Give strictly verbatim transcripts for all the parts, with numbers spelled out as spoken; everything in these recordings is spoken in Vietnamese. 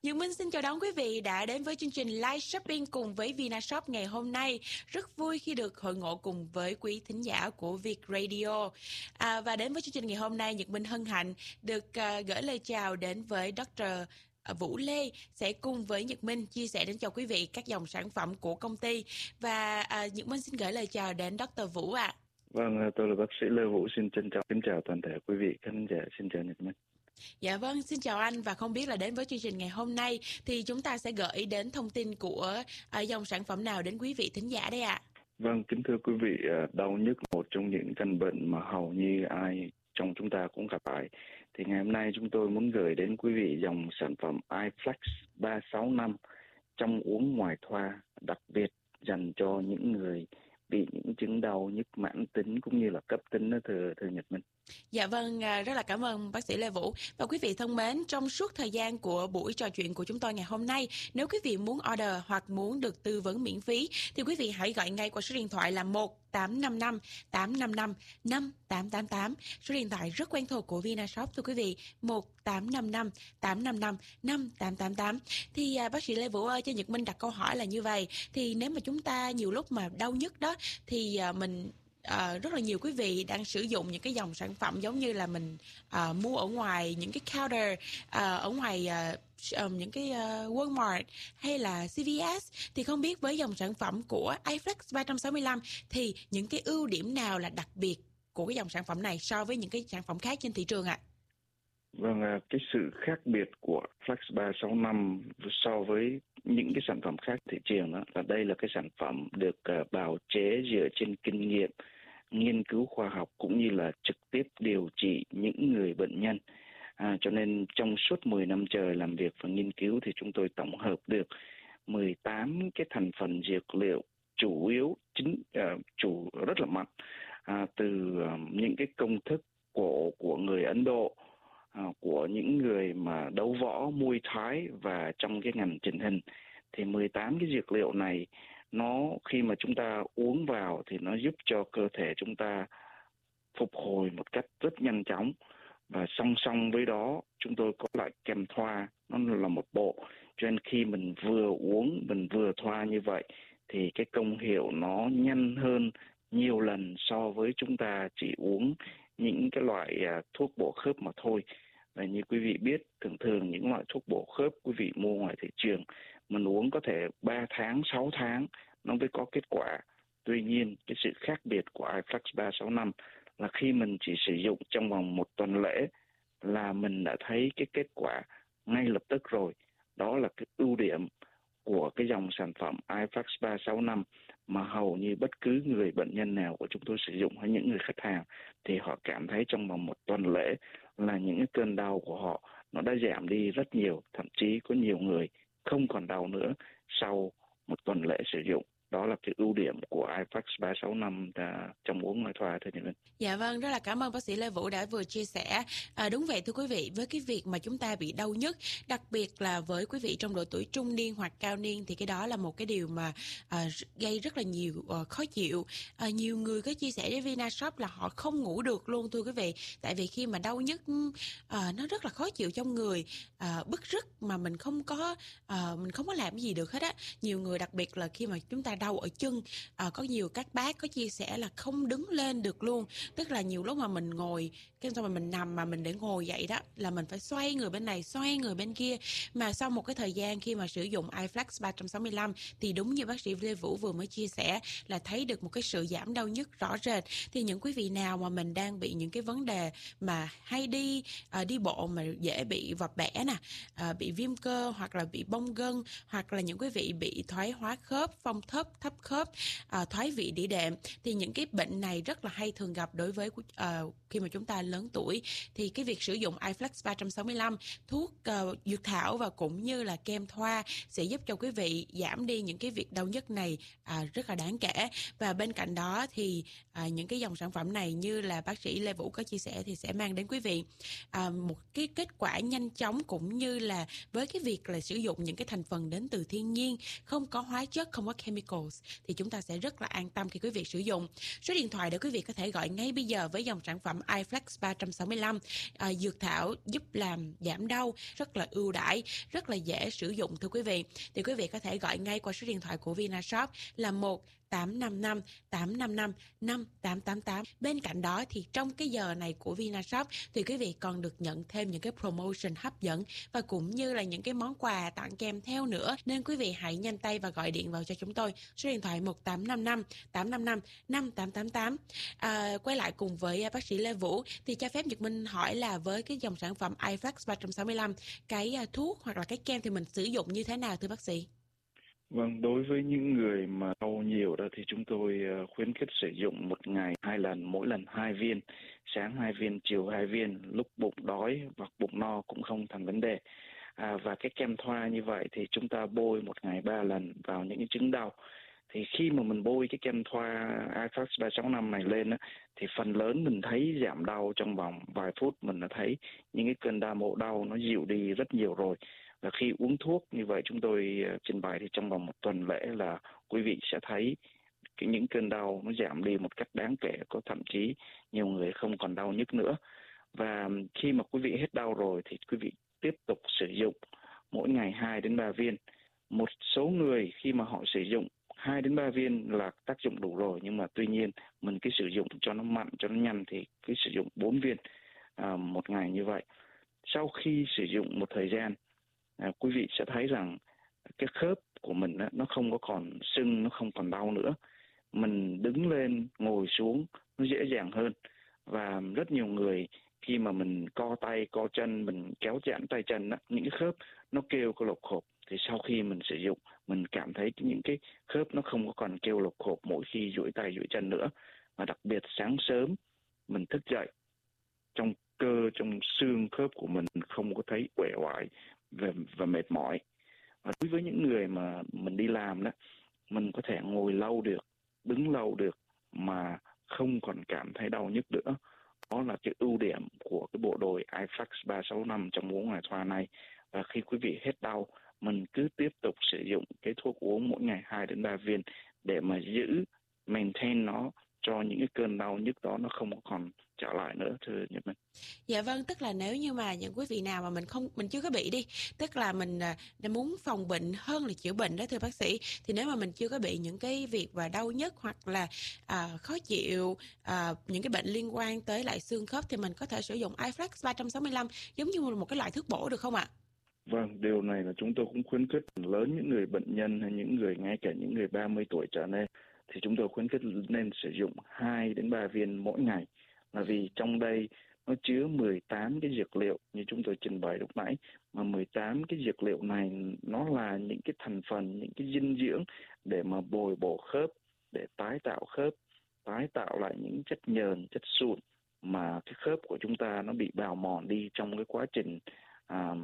Như Minh xin chào đón quý vị đã đến với chương trình Live Shopping cùng với Vinashop ngày hôm nay. Rất vui khi được hội ngộ cùng với quý thính giả của Việt Radio. À, và đến với chương trình ngày hôm nay, Nhật Minh hân hạnh được uh, gửi lời chào đến với doctor Vũ Lê sẽ cùng với Nhật Minh chia sẻ đến cho quý vị các dòng sản phẩm của công ty. Và uh, Nhật Minh xin gửi lời chào đến doctor Vũ ạ. À. Vâng, tôi là bác sĩ Lê Vũ, xin trân trọng kính chào toàn thể quý vị khán giả, xin chào Nhật Minh. Dạ vâng, xin chào anh, và không biết là đến với chương trình ngày hôm nay thì chúng ta sẽ gửi đến thông tin của uh, dòng sản phẩm nào đến quý vị thính giả đây ạ? À? Vâng, kính thưa quý vị, đau nhức một trong những căn bệnh mà hầu như ai trong chúng ta cũng gặp phải. Thì ngày hôm nay chúng tôi muốn gửi đến quý vị dòng sản phẩm iFlex ba sáu năm trong uống ngoài thoa, đặc biệt dành cho những người bị những chứng đau nhức mãn tính cũng như là cấp tính đó thưa, thưa Nhật Minh. Dạ vâng, rất là cảm ơn bác sĩ Lê Vũ. Và quý vị thân mến, trong suốt thời gian của buổi trò chuyện của chúng tôi ngày hôm nay, nếu quý vị muốn order hoặc muốn được tư vấn miễn phí thì quý vị hãy gọi ngay qua số điện thoại là một tám năm năm tám năm năm năm tám tám tám. Số điện thoại rất quen thuộc của Vinashop thưa quý vị, một tám năm năm tám năm năm năm tám tám tám. Thì à, bác sĩ Lê Vũ ơi, cho Nhật Minh đặt câu hỏi là như vậy. Thì nếu mà chúng ta nhiều lúc mà đau nhức đó thì à, mình À, rất là nhiều quý vị đang sử dụng những cái dòng sản phẩm giống như là mình à, mua ở ngoài những cái counter à, ở ngoài à, những cái uh, Walmart hay là xê vê ét, thì không biết với dòng sản phẩm của iFlex ba sáu năm thì những cái ưu điểm nào là đặc biệt của cái dòng sản phẩm này so với những cái sản phẩm khác trên thị trường ạ? À? Vâng, cái sự khác biệt của Flex ba sáu năm so với những cái sản phẩm khác thị trường đó là đây là cái sản phẩm được uh, bào chế dựa trên kinh nghiệm nghiên cứu khoa học cũng như là trực tiếp điều trị những người bệnh nhân. À, cho nên trong suốt mười năm trời làm việc và nghiên cứu thì chúng tôi tổng hợp được mười tám cái thành phần dược liệu chủ yếu chính uh, chủ rất là mạnh à, từ uh, những cái công thức của của người Ấn Độ, À, của những người mà đấu võ, Muay Thái và trong cái ngành chỉnh hình. Thì mười tám cái dược liệu này, nó khi mà chúng ta uống vào thì nó giúp cho cơ thể chúng ta phục hồi một cách rất nhanh chóng. Và song song với đó chúng tôi có lại kem thoa, nó là một bộ. Cho nên khi mình vừa uống, mình vừa thoa như vậy thì cái công hiệu nó nhanh hơn nhiều lần so với chúng ta chỉ uống những cái loại uh, thuốc bổ khớp mà thôi. Và như quý vị biết, thường thường những loại thuốc bổ khớp quý vị mua ngoài thị trường mình uống có thể ba tháng, sáu tháng nó mới có kết quả. Tuy nhiên cái sự khác biệt của iFlex ba sáu năm là khi mình chỉ sử dụng trong vòng một tuần lễ là mình đã thấy cái kết quả ngay lập tức rồi. Đó là cái ưu điểm của cái dòng sản phẩm iFlex ba sáu năm mà hầu như bất cứ người bệnh nhân nào của chúng tôi sử dụng hay những người khách hàng thì họ cảm thấy trong vòng một tuần lễ là những cái cơn đau của họ nó đã giảm đi rất nhiều, thậm chí có nhiều người không còn đau nữa sau một tuần lễ sử dụng. Đó là cái ưu điểm của iFlex ba sáu năm à, trong uống ngoài thoa thưa Nhật Minh. Dạ vâng, rất là cảm ơn bác sĩ Lê Vũ đã vừa chia sẻ. À, đúng vậy thưa quý vị, với cái việc mà chúng ta bị đau nhức, đặc biệt là với quý vị trong độ tuổi trung niên hoặc cao niên thì cái đó là một cái điều mà à, gây rất là nhiều à, khó chịu. À, nhiều người có chia sẻ với Vinashop là họ không ngủ được luôn thưa quý vị, tại vì khi mà đau nhức à, nó rất là khó chịu trong người, à, bứt rứt mà mình không có à, mình không có làm gì được hết á. Nhiều người đặc biệt là khi mà chúng ta đau ở chân, à, có nhiều các bác có chia sẻ là không đứng lên được luôn, tức là nhiều lúc mà mình ngồi cái xong rồi mình nằm mà mình để ngồi dậy đó là mình phải xoay người bên này xoay người bên kia. Mà sau một cái thời gian khi mà sử dụng iFlex ba sáu năm thì đúng như bác sĩ Lê Vũ vừa mới chia sẻ là thấy được một cái sự giảm đau nhức rõ rệt. Thì những quý vị nào mà mình đang bị những cái vấn đề mà hay đi à, đi bộ mà dễ bị vập bẻ nè, à, bị viêm cơ hoặc là bị bong gân, hoặc là những quý vị bị thoái hóa khớp, phong thấp, thấp khớp, à, thoái vị đĩa đệm, thì những cái bệnh này rất là hay thường gặp đối với uh, khi mà chúng ta lớn tuổi. Thì cái việc sử dụng iFlex ba sáu năm, thuốc uh, dược thảo và cũng như là kem thoa sẽ giúp cho quý vị giảm đi những cái việc đau nhức này uh, rất là đáng kể. Và bên cạnh đó thì uh, những cái dòng sản phẩm này như là bác sĩ Lê Vũ có chia sẻ thì sẽ mang đến quý vị uh, một cái kết quả nhanh chóng, cũng như là với cái việc là sử dụng những cái thành phần đến từ thiên nhiên, không có hóa chất, không có chemical Minerals thì chúng ta sẽ rất là an tâm khi quý vị sử dụng. Số điện thoại để quý vị có thể gọi ngay bây giờ với dòng sản phẩm iFlex ba sáu lăm, à, dược thảo giúp làm giảm đau, rất là ưu đãi, rất là dễ sử dụng thưa quý vị. Thì quý vị có thể gọi ngay qua số điện thoại của Vinashop là một tám năm năm tám năm năm năm tám tám tám. Bên cạnh đó thì trong cái giờ này của Vinashop thì quý vị còn được nhận thêm những cái promotion hấp dẫn và cũng như là những cái món quà tặng kèm theo nữa. Nên quý vị hãy nhanh tay và gọi điện vào cho chúng tôi số điện thoại một tám năm năm tám năm năm năm tám tám tám. À, quay lại cùng với bác sĩ Lê Vũ thì cho phép Nhật Minh hỏi là với cái dòng sản phẩm iFlex ba sáu lăm, cái thuốc hoặc là cái kem thì mình sử dụng như thế nào thưa bác sĩ? Vâng, đối với những người mà đau nhiều đó thì chúng tôi khuyến khích sử dụng một ngày hai lần, mỗi lần hai viên, sáng hai viên, chiều hai viên, lúc bụng đói hoặc bụng no cũng không thành vấn đề. À, và cái kem thoa như vậy thì chúng ta bôi một ngày ba lần vào những cái chứng đau. Thì khi mà mình bôi cái kem thoa iFlex ba sáu năm này lên á, thì phần lớn mình thấy giảm đau trong vòng vài phút, mình đã thấy những cái cơn đau mộ đau nó dịu đi rất nhiều rồi. Và khi uống thuốc như vậy chúng tôi trình bày thì trong vòng một tuần lễ là quý vị sẽ thấy cái những cơn đau nó giảm đi một cách đáng kể, có thậm chí nhiều người không còn đau nhức nữa. Và khi mà quý vị hết đau rồi thì quý vị tiếp tục sử dụng mỗi ngày hai đến ba viên. Một số người khi mà họ sử dụng hai đến ba viên là tác dụng đủ rồi, nhưng mà tuy nhiên mình cứ sử dụng cho nó mặn, cho nó nhanh thì cứ sử dụng bốn viên à, một ngày như vậy. Sau khi sử dụng một thời gian, à, quý vị sẽ thấy rằng cái khớp của mình á, nó không có còn sưng, nó không còn đau nữa. Mình đứng lên, ngồi xuống nó dễ dàng hơn. Và rất nhiều người khi mà mình co tay, co chân, mình kéo giãn tay chân á, những cái khớp nó kêu có lộc cộp. Thì sau khi mình sử dụng, mình cảm thấy những cái khớp nó không có còn kêu lộc cộp mỗi khi duỗi tay duỗi chân nữa. Và đặc biệt sáng sớm mình thức dậy, trong cơ, trong xương khớp của mình không có thấy uể oải và, và mệt mỏi. Và đối với những người mà mình đi làm đó, mình có thể ngồi lâu được, đứng lâu được mà không còn cảm thấy đau nhức nữa. Đó là cái ưu điểm của cái bộ đôi iFlex ba sáu năm trong uống ngoài thoa này. Và khi quý vị hết đau, mình cứ tiếp tục sử dụng cái thuốc uống mỗi ngày hai đến ba viên để mà giữ, maintain nó cho những cái cơn đau nhức đó nó không còn trở lại nữa thưa Nhật Minh. Dạ vâng, tức là nếu như mà những quý vị nào mà mình không mình chưa có bị đi, tức là mình à, muốn phòng bệnh hơn là chữa bệnh đó thưa bác sĩ, thì nếu mà mình chưa có bị những cái việc và đau nhức hoặc là à, khó chịu, à, những cái bệnh liên quan tới lại xương khớp thì mình có thể sử dụng iFlex ba sáu lăm giống như một cái loại thuốc bổ được không ạ? Vâng, điều này là chúng tôi cũng khuyến khích lớn những người bệnh nhân hay những người, ngay cả những người ba mươi tuổi trở lên, thì chúng tôi khuyến khích nên sử dụng hai đến ba viên mỗi ngày. Là vì trong đây nó chứa mười tám cái dược liệu như chúng tôi trình bày lúc nãy, mà mười tám cái dược liệu này nó là những cái thành phần, những cái dinh dưỡng để mà bồi bổ khớp, để tái tạo khớp, tái tạo lại những chất nhờn, chất sụn mà cái khớp của chúng ta nó bị bào mòn đi trong cái quá trình à,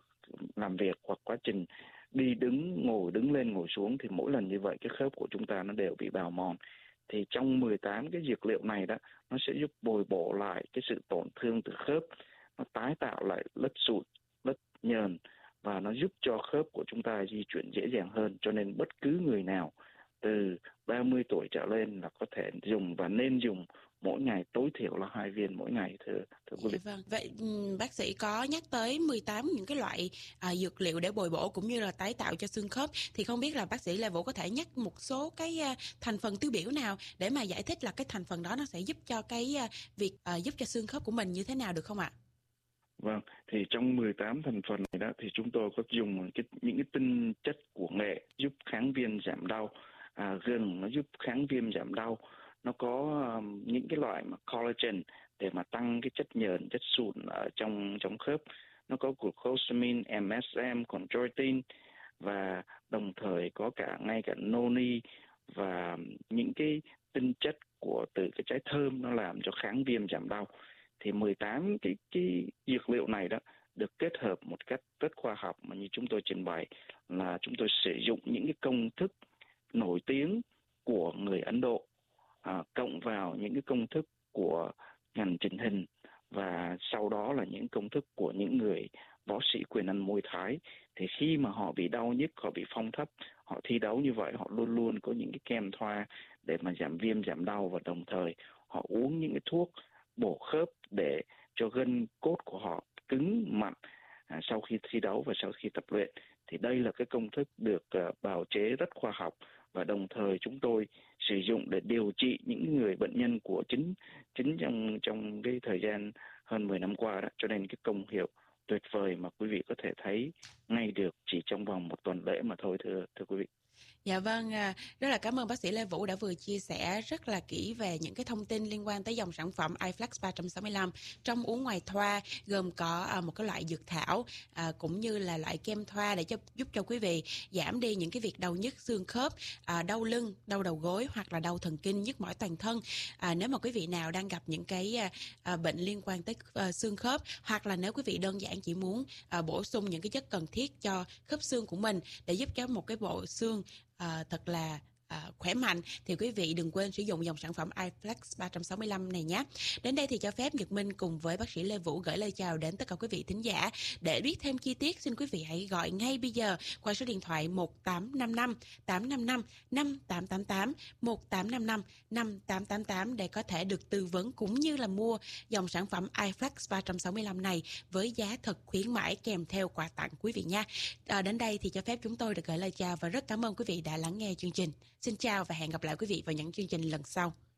làm việc hoặc quá trình đi đứng, ngồi đứng lên ngồi xuống, thì mỗi lần như vậy cái khớp của chúng ta nó đều bị bào mòn. Thì trong mười tám cái dược liệu này đó, nó sẽ giúp bồi bổ lại cái sự tổn thương từ khớp, nó tái tạo lại lớp sụn, lớp nhờn và nó giúp cho khớp của chúng ta di chuyển dễ dàng hơn. Cho nên bất cứ người nào từ ba mươi tuổi trở lên là có thể dùng và nên dùng mỗi ngày tối thiểu là hai viên mỗi ngày thưa thưa quý vị. Dạ vâng. Vậy bác sĩ có nhắc tới mười tám những cái loại à, dược liệu để bồi bổ cũng như là tái tạo cho xương khớp, thì không biết là bác sĩ Lê Vũ có thể nhắc một số cái à, thành phần tiêu biểu nào để mà giải thích là cái thành phần đó nó sẽ giúp cho cái à, việc à, giúp cho xương khớp của mình như thế nào được không ạ? Vâng, thì trong mười tám thành phần này đó thì chúng tôi có dùng cái, những cái tinh chất của nghệ giúp kháng viêm giảm đau. À, gừng nó giúp kháng viêm giảm đau. Nó có um, những cái loại mà collagen để mà tăng cái chất nhờn, chất sụn ở trong trong khớp. Nó có glucosamine, em ét em, chondroitin và đồng thời có cả ngay cả noni và những cái tinh chất của từ cái trái thơm nó làm cho kháng viêm giảm đau. Thì mười tám cái cái dược liệu này đó được kết hợp một cách rất khoa học, mà như chúng tôi trình bày là chúng tôi sử dụng những cái công thức nổi tiếng của người Ấn Độ, à, cộng vào những cái công thức của ngành chỉnh hình và sau đó là những công thức của những người võ sĩ quyền Anh Muay Thái. Thì khi mà họ bị đau nhức, họ bị phong thấp, họ họ thi đấu như vậy, họ luôn luôn có những cái kem thoa để mà giảm viêm, giảm đau, và đồng thời họ uống những cái thuốc bổ khớp để cho gân cốt của họ cứng mạnh à, sau khi thi đấu và sau khi tập luyện. Thì đây là cái công thức được uh, bào chế rất khoa học, và đồng thời chúng tôi sử dụng để điều trị những người bệnh nhân của chính chính trong trong cái thời gian hơn mười năm qua đó. Cho nên cái công hiệu tuyệt vời mà quý vị có thể thấy ngay được chỉ trong vòng một tuần lễ mà thôi, thưa thưa quý vị. Dạ vâng, à, rất là cảm ơn bác sĩ Lê Vũ đã vừa chia sẻ rất là kỹ về những cái thông tin liên quan tới dòng sản phẩm iFlex ba sáu lăm trong uống ngoài thoa, gồm có à, một cái loại dược thảo à, cũng như là loại kem thoa để cho giúp cho quý vị giảm đi những cái việc đau nhức xương khớp, à, đau lưng, đau đầu gối hoặc là đau thần kinh, nhức mỏi toàn thân. À, nếu mà quý vị nào đang gặp những cái à, à, bệnh liên quan tới à, xương khớp, hoặc là nếu quý vị đơn giản chỉ muốn à, bổ sung những cái chất cần thiết cho khớp xương của mình để giúp cho một cái bộ xương À, thật là à, khỏe mạnh, thì quý vị đừng quên sử dụng dòng sản phẩm iFlex ba sáu lăm này nhé. Đến đây thì cho phép Nhật Minh cùng với bác sĩ Lê Vũ gửi lời chào đến tất cả quý vị thính giả. Để biết thêm chi tiết, xin quý vị hãy gọi ngay bây giờ qua số điện thoại một tám năm năm tám năm năm năm tám tám tám, một tám năm năm năm tám tám tám để có thể được tư vấn cũng như là mua dòng sản phẩm iFlex ba sáu lăm này với giá thật khuyến mãi kèm theo quà tặng quý vị nha. À, đến đây thì cho phép chúng tôi được gửi lời chào và rất cảm ơn quý vị đã lắng nghe chương trình. Xin chào và hẹn gặp lại quý vị vào những chương trình lần sau.